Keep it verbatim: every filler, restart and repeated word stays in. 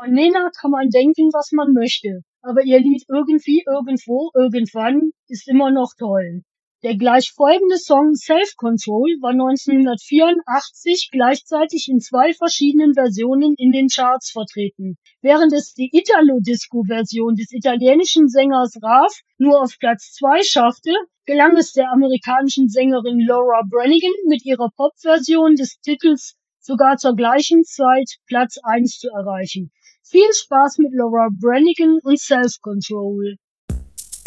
Von Nena kann man denken, was man möchte, aber ihr Lied Irgendwie, Irgendwo, Irgendwann ist immer noch toll. Der gleich folgende Song Self Control war neunzehnhundertvierundachtzig gleichzeitig in zwei verschiedenen Versionen in den Charts vertreten. Während es die Italo-Disco-Version des italienischen Sängers Raf nur auf Platz zwei schaffte, gelang es der amerikanischen Sängerin Laura Branigan mit ihrer Pop-Version des Titels sogar zur gleichen Zeit Platz eins zu erreichen. Viel Spaß mit Laura Branigan und Self Control.